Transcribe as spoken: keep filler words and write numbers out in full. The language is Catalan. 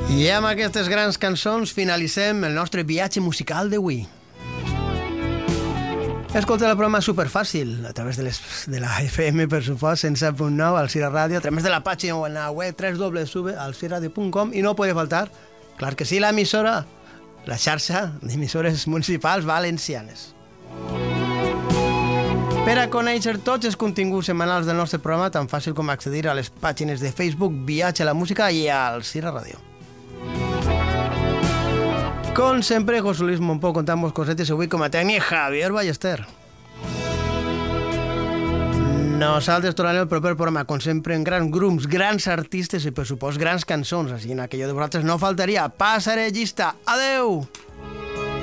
I amb aquestes grans cançons finalitzem el nostre viatge musical d'avui. Escolta el programa superfàcil, a través de, les, de la F M, per supost, cent set punt nou, al Cira Ràdio, a través de la pàgina web w w w punt alciradio punt com, i no podria faltar, clar que sí, l'emissora, la xarxa d'emissores municipals valencianes. Per a conèixer tots els continguts setmanals del nostre programa, tan fàcil com accedir a les pàgines de Facebook Viatge a la Música i al Cira Ràdio. Com sempre, José Luis Montpó contant-vos cosetes, avui com a tècnic Javier Ballester. Nosaltres tornarem el proper programa, com sempre, en grans grups, grans artistes i, per supost, grans cançons. Així que allò de vosaltres no faltaria. Passaré llista. Adeu!